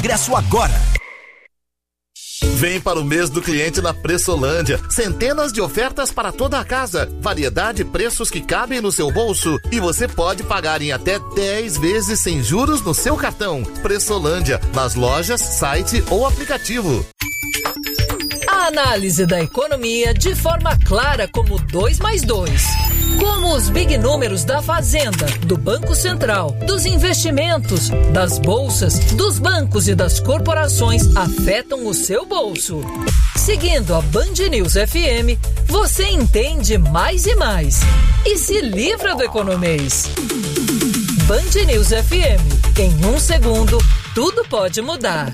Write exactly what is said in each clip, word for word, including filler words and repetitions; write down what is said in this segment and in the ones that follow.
ingresso agora. Vem para o mês do cliente na Pressolândia. Centenas de ofertas para toda a casa. Variedade e preços que cabem no seu bolso. E você pode pagar em até dez vezes sem juros no seu cartão. Pressolândia, nas lojas, site ou aplicativo. A análise da economia de forma clara como dois mais dois. Como os big números da Fazenda, do Banco Central, dos investimentos, das bolsas, dos bancos e das corporações afetam o seu bolso. Seguindo a Band News F M, você entende mais e mais. E se livra do economês. Band News F M. Em um segundo, tudo pode mudar.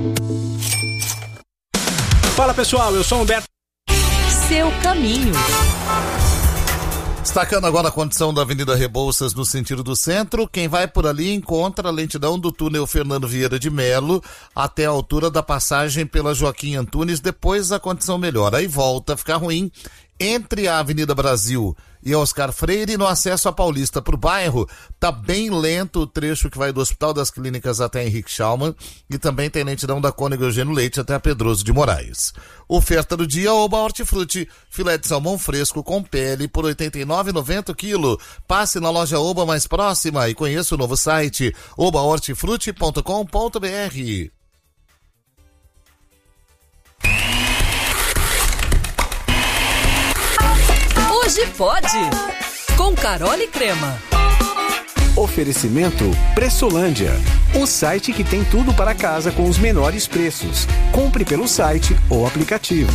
Fala pessoal, eu sou o Humberto. Seu caminho. Destacando agora a condição da Avenida Rebouças no sentido do centro, quem vai por ali encontra a lentidão do túnel Fernando Vieira de Melo até a altura da passagem pela Joaquim Antunes, depois a condição melhora. Aí volta a ficar ruim entre a Avenida Brasil e Oscar Freire no acesso a Paulista para o bairro. Tá bem lento o trecho que vai do Hospital das Clínicas até Henrique Schaumann e também tem lentidão da Cônego Eugênio Leite até a Pedroso de Moraes. Oferta do dia, Oba Hortifruti, filé de salmão fresco com pele por oitenta e nove reais e noventa centavos o quilo. Passe na loja Oba mais próxima e conheça o novo site oba hortifruti ponto com ponto b r. Hoje pode, com Carol e Crema. Oferecimento Pressolândia, o site que tem tudo para casa com os menores preços. Compre pelo site ou aplicativo.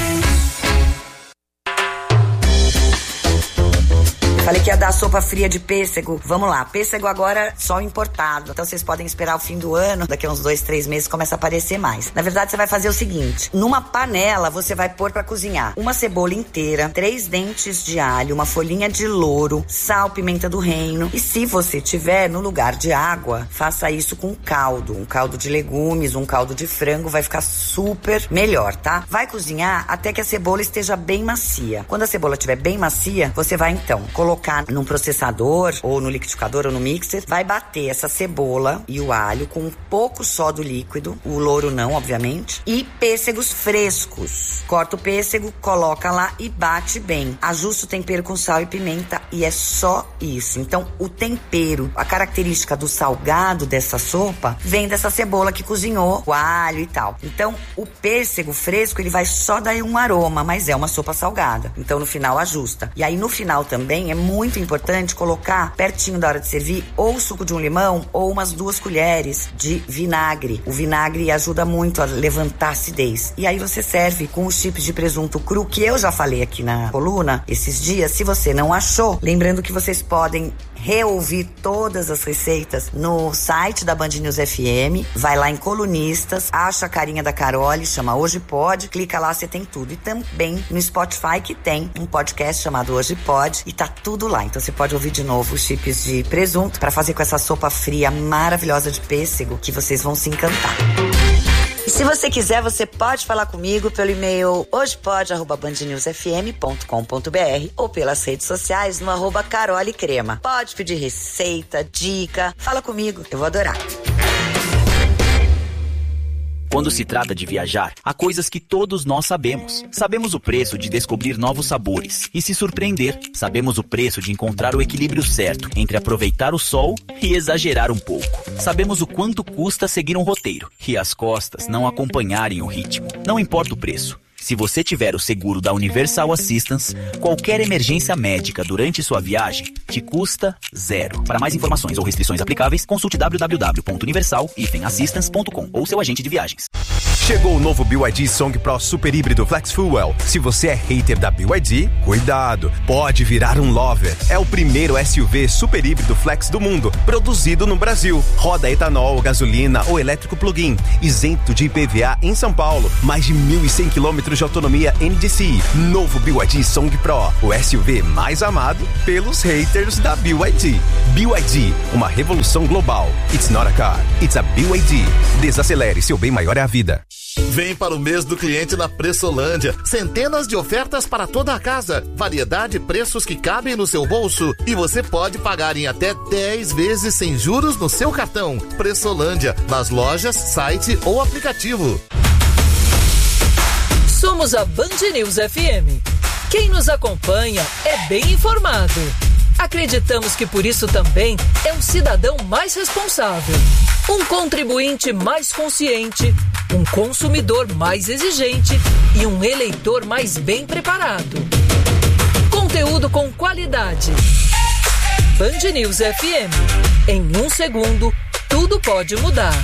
Falei que ia dar sopa fria de pêssego. Vamos lá, pêssego agora só importado. Então vocês podem esperar o fim do ano, daqui a uns dois, três meses começa a aparecer mais. Na verdade, você vai fazer o seguinte: numa panela você vai pôr pra cozinhar uma cebola inteira, três dentes de alho, uma folhinha de louro, sal, pimenta do reino. E se você tiver no lugar de água, faça isso com caldo. Um caldo de legumes, um caldo de frango, vai ficar super melhor, tá? Vai cozinhar até que a cebola esteja bem macia. Quando a cebola estiver bem macia, você vai então colocar colocar num processador ou no liquidificador ou no mixer, vai bater essa cebola e o alho com um pouco só do líquido, o louro não, obviamente, e pêssegos frescos. Corta o pêssego, coloca lá e bate bem. Ajusta o tempero com sal e pimenta e é só isso. Então, o tempero, a característica do salgado dessa sopa vem dessa cebola que cozinhou, o alho e tal. Então, o pêssego fresco, ele vai só dar um aroma, mas é uma sopa salgada. Então, no final, ajusta. E aí, no final também, é muito importante colocar pertinho da hora de servir ou suco de um limão ou umas duas colheres de vinagre. O vinagre ajuda muito a levantar a acidez. E aí você serve com os chips de presunto cru, que eu já falei aqui na coluna esses dias. Se você não achou, lembrando que vocês podem reouvir todas as receitas no site da Band News F M, vai lá em colunistas, acha a carinha da Carole, chama Hoje Pode, clica lá, você tem tudo. E também no Spotify, que tem um podcast chamado Hoje Pode, e tá tudo lá. Então você pode ouvir de novo os chips de presunto para fazer com essa sopa fria maravilhosa de pêssego, que vocês vão se encantar. E se você quiser, você pode falar comigo pelo e-mail hojepode arroba band news f m ponto com ponto b r ou pelas redes sociais no arroba Carole Crema. Pode pedir receita, dica, fala comigo, eu vou adorar. Quando se trata de viajar, há coisas que todos nós sabemos. Sabemos o preço de descobrir novos sabores e se surpreender. Sabemos o preço de encontrar o equilíbrio certo entre aproveitar o sol e exagerar um pouco. Sabemos o quanto custa seguir um roteiro e as costas não acompanharem o ritmo. Não importa o preço. Se você tiver o seguro da Universal Assistance, qualquer emergência médica durante sua viagem te custa zero. Para mais informações ou restrições aplicáveis, consulte w w w ponto universal assistance ponto com ou seu agente de viagens. Chegou o novo B Y D Song Pro Super Híbrido Flex Fuel. Se você é hater da B Y D, cuidado, pode virar um lover. É o primeiro S U V super híbrido flex do mundo, produzido no Brasil. Roda etanol, gasolina ou elétrico plug-in, isento de I P V A em São Paulo. Mais de mil e cem quilômetros de autonomia N D C I. Novo B Y D Song Pro, o S U V mais amado pelos haters da B Y D. B Y D, uma revolução global. It's not a car, it's a B Y D. Desacelere, seu bem maior é a vida. Vem para o mês do cliente na Pressolândia. Centenas de ofertas para toda a casa. Variedade e preços que cabem no seu bolso. E você pode pagar em até dez vezes sem juros no seu cartão. Pressolândia, nas lojas, site ou aplicativo. Somos a Band News F M. Quem nos acompanha é bem informado. Acreditamos que por isso também é um cidadão mais responsável, um contribuinte mais consciente, um consumidor mais exigente e um eleitor mais bem preparado. Conteúdo com qualidade. Band News F M. Em um segundo, tudo pode mudar.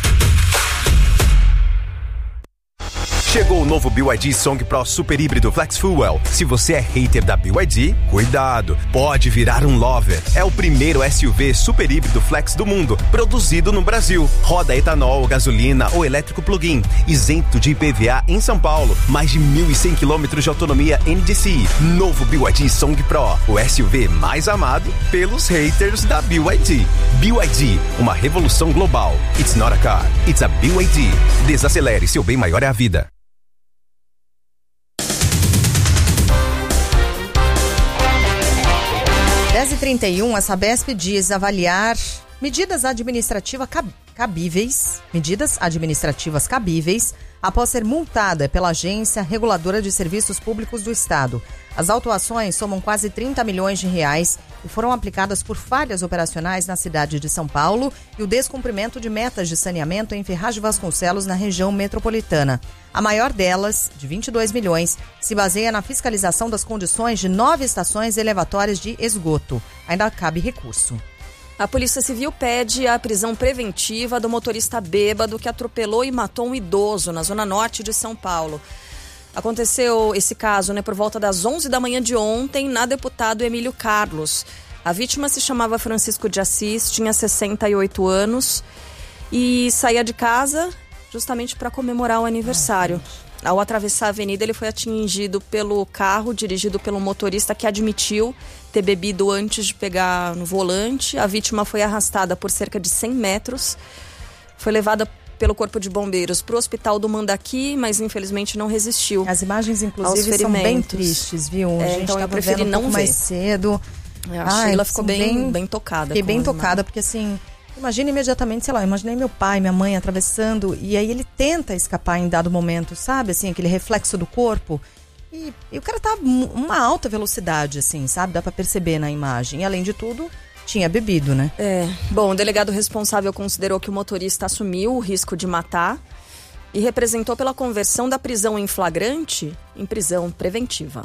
Chegou o novo B Y D Song Pro Super Híbrido Flex Fuel. Se você é hater da B Y D, cuidado, pode virar um lover. É o primeiro S U V super híbrido flex do mundo, produzido no Brasil. Roda etanol, gasolina ou elétrico plug-in, isento de I P V A em São Paulo. Mais de mil e cem quilômetros de autonomia N D C I. Novo B Y D Song Pro, o S U V mais amado pelos haters da B Y D. B Y D, uma revolução global. It's not a car, it's a B Y D. Desacelere, seu bem maior é a vida. dez e trinta e um, a Sabesp diz avaliar medidas administrativas cab- cabíveis, medidas administrativas cabíveis após ser multada pela Agência Reguladora de Serviços Públicos do Estado. As autuações somam quase trinta milhões de reais e foram aplicadas por falhas operacionais na cidade de São Paulo e o descumprimento de metas de saneamento em Ferraz de Vasconcelos, na região metropolitana. A maior delas, de vinte e dois milhões, se baseia na fiscalização das condições de nove estações elevatórias de esgoto. Ainda cabe recurso. A Polícia Civil pede a prisão preventiva do motorista bêbado que atropelou e matou um idoso na zona norte de São Paulo. Aconteceu esse caso, né, por volta das onze da manhã de ontem, na Deputado Emílio Carlos. A vítima se chamava Francisco de Assis, tinha sessenta e oito anos e saía de casa justamente para comemorar o aniversário. Ao atravessar a avenida, ele foi atingido pelo carro dirigido pelo motorista que admitiu ter bebido antes de pegar no volante. A vítima foi arrastada por cerca de cem metros, foi levada pelo Corpo de Bombeiros para o Hospital do Mandaqui, mas infelizmente não resistiu. As imagens, inclusive, são bem tristes, viu? É, a gente então eu estava preferi vendo um não pouco ver. mais cedo. A Ai, Sheila ficou bem, bem, bem tocada. Fiquei bem as tocada, imagens. porque assim, imagina imediatamente, sei lá, imaginei meu pai, minha mãe atravessando, e aí ele tenta escapar em dado momento, sabe? Assim, aquele reflexo do corpo. E, e o cara tá uma alta velocidade, assim, sabe? Dá pra perceber na imagem. E além de tudo, tinha bebido, né? É. Bom, o delegado responsável considerou que o motorista assumiu o risco de matar e representou pela conversão da prisão em flagrante em prisão preventiva.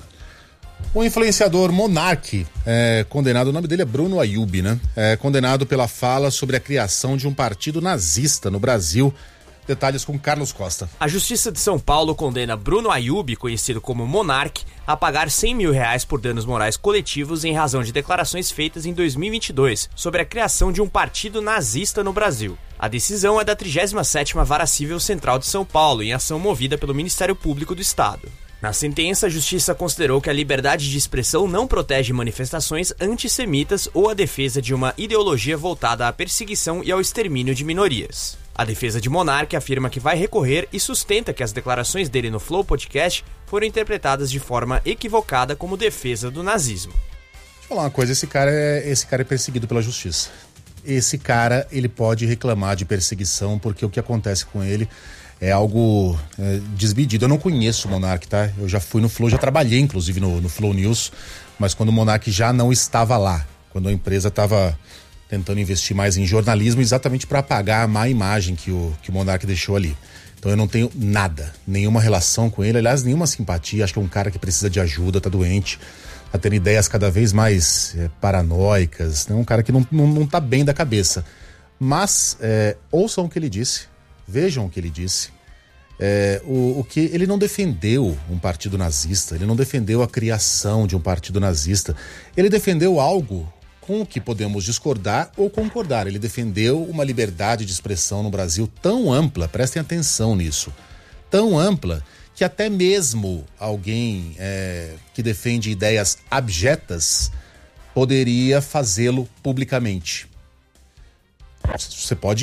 O influenciador Monark, é condenado, o nome dele é Bruno Ayub, né? É condenado pela fala sobre a criação de um partido nazista no Brasil. Detalhes com Carlos Costa. A Justiça de São Paulo condena Bruno Ayub, conhecido como Monark, a pagar cem mil reais por danos morais coletivos em razão de declarações feitas em dois mil e vinte e dois sobre a criação de um partido nazista no Brasil. A decisão é da trigésima sétima Vara Civil Central de São Paulo, em ação movida pelo Ministério Público do Estado. Na sentença, a Justiça considerou que a liberdade de expressão não protege manifestações antissemitas ou a defesa de uma ideologia voltada à perseguição e ao extermínio de minorias. A defesa de Monark afirma que vai recorrer e sustenta que as declarações dele no Flow Podcast foram interpretadas de forma equivocada como defesa do nazismo. Deixa eu falar uma coisa, esse cara é, esse cara é perseguido pela Justiça. Esse cara, ele pode reclamar de perseguição, porque o que acontece com ele é algo é, desmedido. Eu não conheço o Monark, tá? Eu já fui no Flow, já trabalhei inclusive no, no Flow News, mas quando o Monark já não estava lá, quando a empresa estava tentando investir mais em jornalismo, exatamente para apagar a má imagem que o, que o Monark deixou ali. Então eu não tenho nada, nenhuma relação com ele, aliás, nenhuma simpatia. Acho que é um cara que precisa de ajuda, tá doente, tá tendo ideias cada vez mais é, paranoicas, é um cara que não, não, não tá bem da cabeça. Mas é, ouçam o que ele disse, vejam o que ele disse. É, o, o que ele não defendeu um partido nazista, ele não defendeu a criação de um partido nazista, ele defendeu algo com o que podemos discordar ou concordar. Ele defendeu uma liberdade de expressão no Brasil tão ampla, prestem atenção nisso, tão ampla, que até mesmo alguém é, que defende ideias abjetas poderia fazê-lo publicamente. Você pode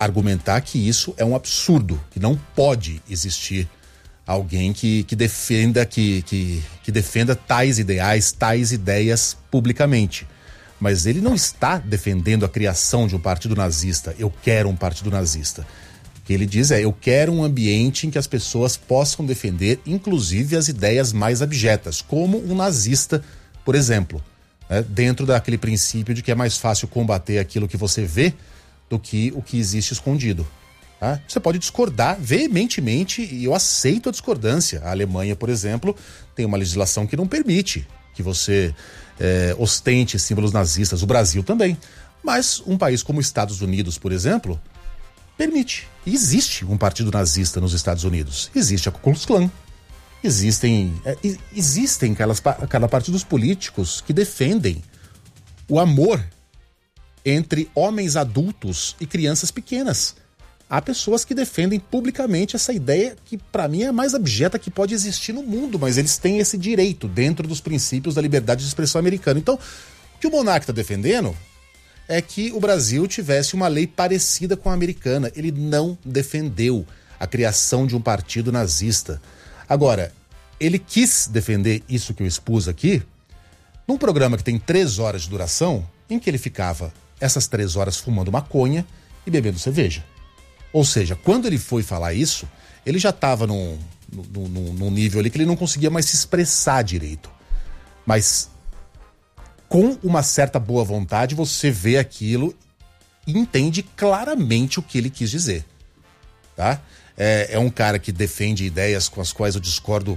argumentar que isso é um absurdo, que não pode existir alguém que, que, defenda, que, que, que defenda tais ideais, tais ideias publicamente. Mas ele não está defendendo a criação de um partido nazista. Eu quero um partido nazista. O que ele diz é, eu quero um ambiente em que as pessoas possam defender, inclusive, as ideias mais abjetas, como um nazista, por exemplo, né? Dentro daquele princípio de que é mais fácil combater aquilo que você vê do que o que existe escondido. Tá? Você pode discordar veementemente, e eu aceito a discordância. A Alemanha, por exemplo, tem uma legislação que não permite que você é, ostente símbolos nazistas. O Brasil também. Mas um país como os Estados Unidos, por exemplo, permite. E existe um partido nazista nos Estados Unidos. Existe a Ku Klux Klan. Existem, é, existem aquelas, aquela partidos políticos que defendem o amor entre homens adultos e crianças pequenas. Há pessoas que defendem publicamente essa ideia que, para mim, é a mais abjeta que pode existir no mundo, mas eles têm esse direito dentro dos princípios da liberdade de expressão americana. Então, o que o monarca está defendendo é que o Brasil tivesse uma lei parecida com a americana. Ele não defendeu a criação de um partido nazista. Agora, ele quis defender isso que eu expus aqui num programa que tem três horas de duração, em que ele ficava essas três horas fumando maconha e bebendo cerveja. Ou seja, quando ele foi falar isso, ele já estava num, num, num, num nível ali que ele não conseguia mais se expressar direito. Mas com uma certa boa vontade, você vê aquilo e entende claramente o que ele quis dizer. Tá? É, é um cara que defende ideias com as quais eu discordo,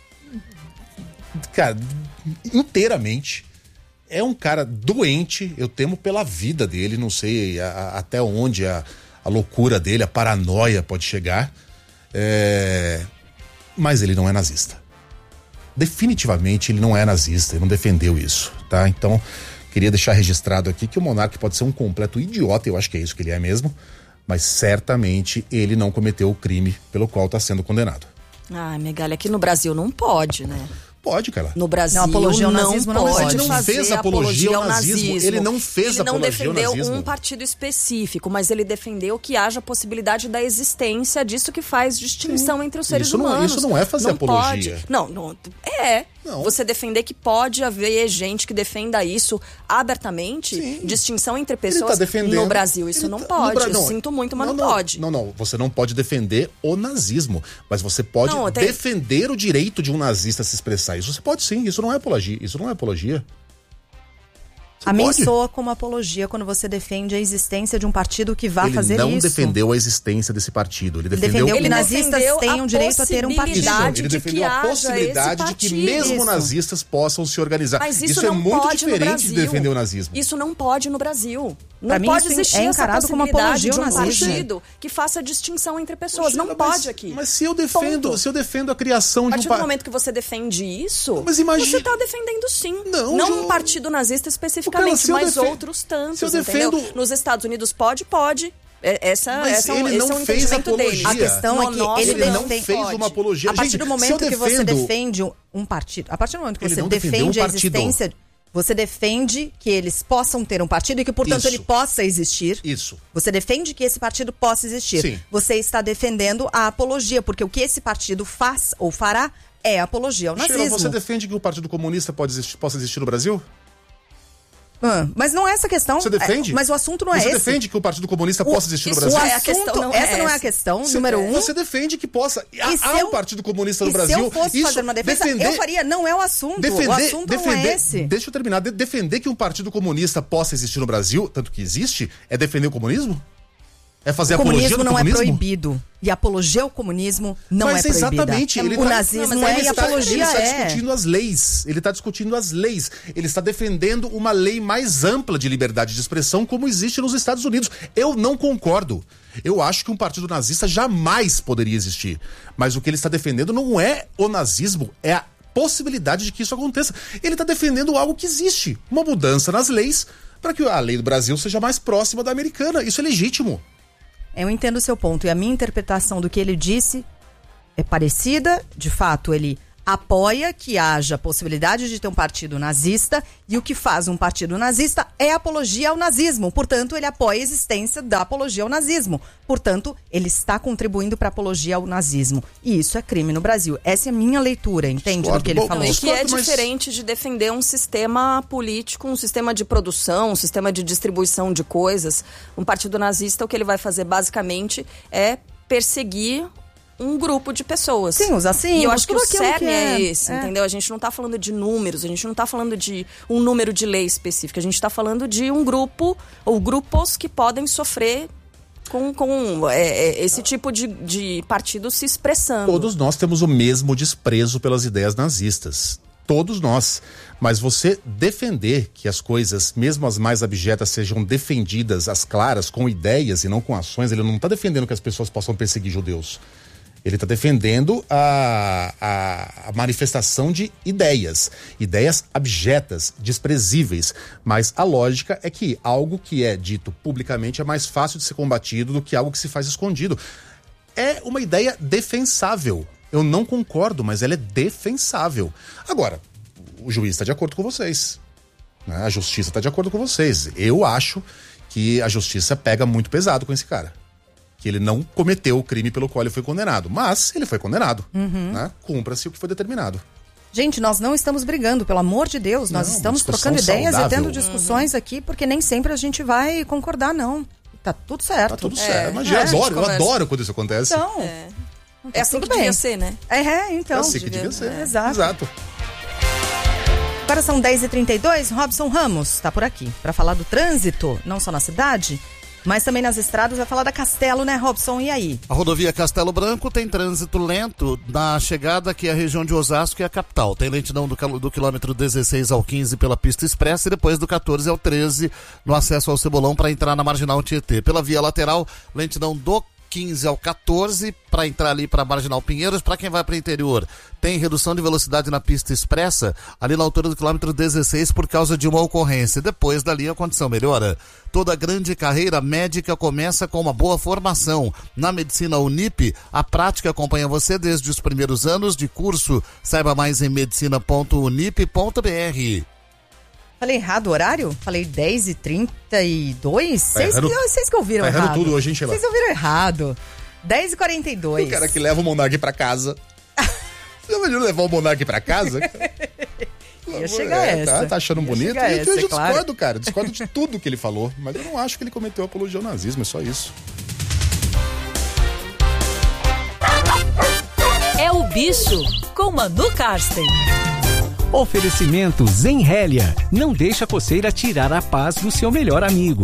cara, inteiramente. É um cara doente, eu temo pela vida dele, não sei a, a, até onde a, a loucura dele, a paranoia pode chegar, é... mas ele não é nazista. Definitivamente ele não é nazista, ele não defendeu isso, tá? Então, queria deixar registrado aqui que o monarca pode ser um completo idiota, eu acho que é isso que ele é mesmo, mas certamente ele não cometeu o crime pelo qual está sendo condenado. Ah, Megali, aqui no Brasil não pode, né? Pode, cara. No Brasil não, apologia ao nazismo não, não pode. Ele não fez apologia ao nazismo. nazismo. Ele não fez ele não apologia ao defendeu nazismo. um partido específico, mas ele defendeu que haja possibilidade da existência disso que faz distinção Sim. entre os seres isso humanos. Não, isso não é fazer não apologia. Pode. Não, não, é. Não. Você defender que pode haver gente que defenda isso abertamente, Sim. distinção entre pessoas tá no Brasil. Isso não tá, pode. Bra... Não, eu sinto muito, mas não, não, não pode. Não, não. Você não pode defender o nazismo, mas você pode não, tenho... defender o direito de um nazista se expressar. Isso você pode sim. Isso não é apologia. Isso não é apologia. Você a mim pode? soa como apologia quando você defende a existência de um partido que vá ele fazer isso. Ele não defendeu a existência desse partido. Ele defendeu, defendeu que ele nazistas tenham direito a ter um partido. Ele defendeu a possibilidade de que mesmo isso. nazistas possam se organizar. Mas isso, isso não é muito pode diferente de defender o nazismo. Isso não pode no Brasil. Não pra pode mim, existir é essa encarado como possibilidade apologia de um ao nazismo. partido que faça distinção entre pessoas. Poxa, não mas, pode aqui. Mas se eu defendo, Ponto. se eu defendo a criação de um partido... A partir do momento que você defende isso, mas imagine... você está defendendo sim. Não, não Ju... um partido nazista especificamente, mas defendo... outros tantos, se eu defendo... entendeu? Nos Estados Unidos pode, pode. Essa, mas essa ele esse não é um fez apologia. dele. A questão no é que ele, ele não defende... fez uma apologia. A partir Gente, do momento que defendo... você defende um partido, a partir do momento que ele você um defende a existência, você defende que eles possam ter um partido e que, portanto, Isso. ele possa existir. Isso. Você defende que esse partido possa existir. Sim. Você está defendendo a apologia, porque o que esse partido faz ou fará é apologia ao nazismo. Sheila, você defende que o Partido Comunista pode existir, possa existir no Brasil? Ah, mas não é essa a questão. Você defende? É, mas o assunto não você é esse. Você defende que o Partido Comunista o, possa existir no isso Brasil? É a questão, não essa é não é a questão, você, número um. Você defende que possa... E há eu, um Partido Comunista no e Brasil... se eu fosse isso, fazer uma defesa, defender, eu faria. Não é o assunto. Defender, o assunto defender, não é esse. Deixa eu terminar. De, defender que um Partido Comunista possa existir no Brasil, tanto que existe, é defender o comunismo? É fazer o apologia comunismo do não comunismo? é proibido. E apologia ao comunismo não mas é proibida. Exatamente. Ele o tá, nazismo não, é ele e a está, apologia ele está é. discutindo as leis. Ele está discutindo as leis. Ele está defendendo uma lei mais ampla de liberdade de expressão como existe nos Estados Unidos. Eu não concordo. Eu acho que um partido nazista jamais poderia existir. Mas o que ele está defendendo não é o nazismo, é a possibilidade de que isso aconteça. Ele está defendendo algo que existe. Uma mudança nas leis para que a lei do Brasil seja mais próxima da americana. Isso é legítimo. Eu entendo o seu ponto e a minha interpretação do que ele disse é parecida. De fato, ele apoia que haja possibilidade de ter um partido nazista, e o que faz um partido nazista é apologia ao nazismo. Portanto, ele apoia a existência da apologia ao nazismo. Portanto, ele está contribuindo para a apologia ao nazismo. E isso é crime no Brasil. Essa é a minha leitura, entende, Discordo, do que ele bom, falou. E que é diferente de defender um sistema político, um sistema de produção, um sistema de distribuição de coisas. Um partido nazista, o que ele vai fazer basicamente é perseguir um grupo de pessoas. Sim, os assim. E eu acho que o cerne que é, é esse, é. entendeu? A gente não está falando de números, a gente não está falando de um número de lei específica, a gente está falando de um grupo ou grupos que podem sofrer com, com é, é, esse tipo de, de partido se expressando. Todos nós temos o mesmo desprezo pelas ideias nazistas. Todos nós. Mas você defender que as coisas, mesmo as mais abjetas, sejam defendidas às claras, com ideias e não com ações, ele não está defendendo que as pessoas possam perseguir judeus. Ele está defendendo a, a, a manifestação de ideias, ideias abjetas, desprezíveis. Mas a lógica é que algo que é dito publicamente é mais fácil de ser combatido do que algo que se faz escondido. É uma ideia defensável. Eu não concordo, mas ela é defensável. Agora, o juiz está de acordo com vocês, né? A justiça está de acordo com vocês. Eu acho que a justiça pega muito pesado com esse cara. Que ele não cometeu o crime pelo qual ele foi condenado. Mas ele foi condenado. Uhum. Né? Cumpra-se o que foi determinado. Gente, nós não estamos brigando, pelo amor de Deus. Nós Não, estamos discussão trocando ideias saudável. e tendo discussões aqui, porque nem sempre a gente vai concordar, não. Tá tudo certo. Tá tudo É, certo. Mas é, eu a gente adoro, eu conversa. adoro quando isso acontece. Então, É, tá é assim tudo que bem. devia ser, né? É, é, então. É assim que devia ser. É, exato. Exato. Agora são dez e trinta e dois, Robson Ramos está por aqui para falar do trânsito, não só na cidade, mas também nas estradas. Vai falar da Castelo, né, Robson? E aí? A rodovia Castelo Branco tem trânsito lento na chegada aqui à região de Osasco e a capital. Tem lentidão do, do quilômetro dezesseis ao quinze pela pista expressa e depois do quatorze ao treze no acesso ao Cebolão para entrar na Marginal Tietê. Pela via lateral, lentidão do quinze ao quatorze para entrar ali para Marginal Pinheiros. Para quem vai para o interior, tem redução de velocidade na pista expressa ali na altura do quilômetro dezesseis por causa de uma ocorrência. Depois dali a condição melhora. Toda grande carreira médica começa com uma boa formação. Na Medicina Unip, a prática acompanha você desde os primeiros anos de curso. Saiba mais em medicina ponto unip ponto br. Falei errado o horário? Falei dez e trinta e dois? Tá Vocês errando- que, vocês que ouviram tá errando errado. tudo hoje, hein, Sheila? Vocês ouviram errado. dez e quarenta e dois. O cara que leva o Monark pra casa. Você imagina levar o Monark pra casa? Ia chegar É, essa. Tá, tá achando Ia bonito? chegar Eu, essa, eu é claro. discordo, cara. Discordo de tudo que ele falou. Mas eu não acho que ele cometeu apologia ao nazismo, é só isso. É o Bicho, com Manu Karsten. Oferecimento Zenrélia. Não deixa a coceira tirar a paz do seu melhor amigo.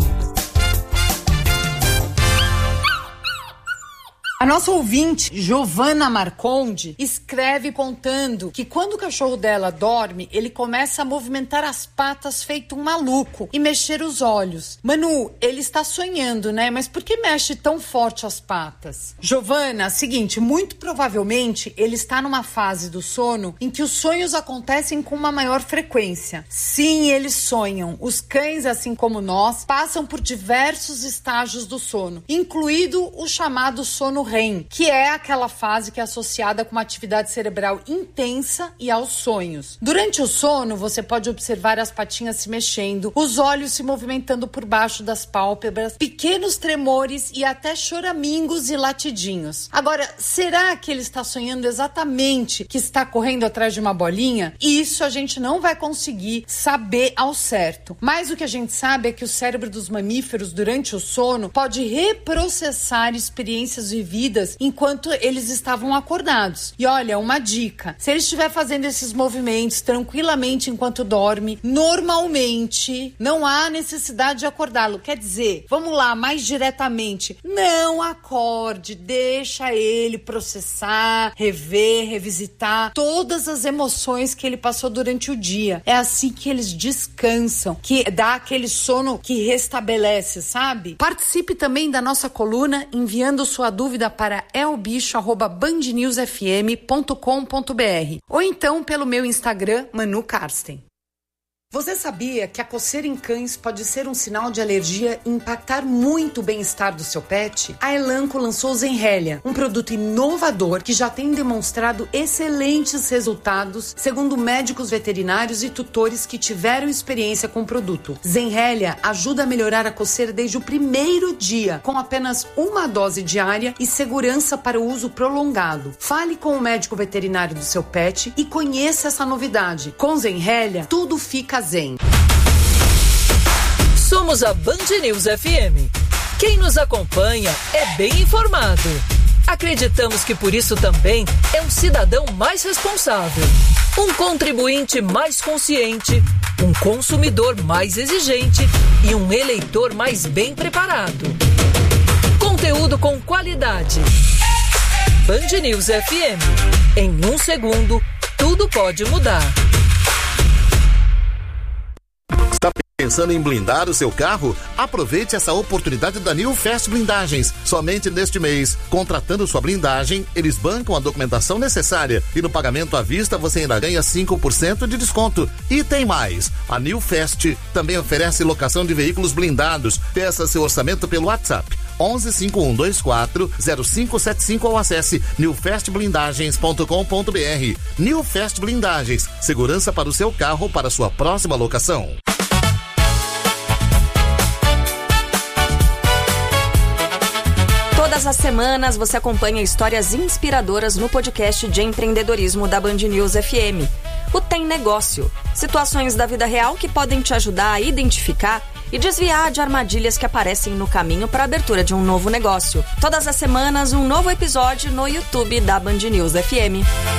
A nossa ouvinte, Giovana Marconde, escreve contando que quando o cachorro dela dorme, ele começa a movimentar as patas feito um maluco e mexer os olhos. Manu, ele está sonhando, né? Mas por que mexe tão forte as patas? Giovana, seguinte, muito provavelmente ele está numa fase do sono em que os sonhos acontecem com uma maior frequência. Sim, eles sonham. Os cães, assim como nós, passam por diversos estágios do sono, incluído o chamado sono R E M, que é aquela fase que é associada com uma atividade cerebral intensa e aos sonhos. Durante o sono, você pode observar as patinhas se mexendo, os olhos se movimentando por baixo das pálpebras, pequenos tremores e até choramingos e latidinhos. Agora, será que ele está sonhando exatamente que está correndo atrás de uma bolinha? Isso a gente não vai conseguir saber ao certo. Mas o que a gente sabe é que o cérebro dos mamíferos, durante o sono, pode reprocessar experiências vividas enquanto eles estavam acordados. E olha, uma dica: se ele estiver fazendo esses movimentos tranquilamente enquanto dorme, normalmente não há necessidade de acordá-lo. Quer dizer, vamos lá, mais diretamente, não acorde, deixa ele processar, rever, revisitar todas as emoções que ele passou durante o dia. É assim que eles descansam, que dá aquele sono que restabelece, sabe? Participe também da nossa coluna enviando sua dúvida para elbicho arroba band news f m ponto com ponto b r ou então pelo meu Instagram, Manu Karsten. Você sabia que a coceira em cães pode ser um sinal de alergia e impactar muito o bem-estar do seu pet? A Elanco lançou Zenrelia, um produto inovador que já tem demonstrado excelentes resultados, segundo médicos veterinários e tutores que tiveram experiência com o produto. Zenrelia ajuda a melhorar a coceira desde o primeiro dia, com apenas uma dose diária e segurança para o uso prolongado. Fale com o médico veterinário do seu pet e conheça essa novidade. Com Zenrelia, tudo fica zen. Somos a Band News F M. Quem nos acompanha é bem informado. Acreditamos que por isso também é um cidadão mais responsável, um contribuinte mais consciente, um consumidor mais exigente e um eleitor mais bem preparado. Conteúdo com qualidade. Band News F M. Em um segundo, tudo pode mudar. Está pensando em blindar o seu carro? Aproveite essa oportunidade da New Fast Blindagens. Somente neste mês, contratando sua blindagem, eles bancam a documentação necessária e no pagamento à vista você ainda ganha cinco por cento de desconto. E tem mais, a New Fast também oferece locação de veículos blindados. Peça seu orçamento pelo WhatsApp onze cinco um dois quatro zero cinco sete cinco ou acesse new fast blindagens ponto com ponto b r. New Fast Blindagens, segurança para o seu carro para sua próxima locação. Todas as semanas você acompanha histórias inspiradoras no podcast de empreendedorismo da Band News F M. O Tem Negócio. Situações da vida real que podem te ajudar a identificar e desviar de armadilhas que aparecem no caminho para a abertura de um novo negócio. Todas as semanas, um novo episódio no YouTube da Band News F M.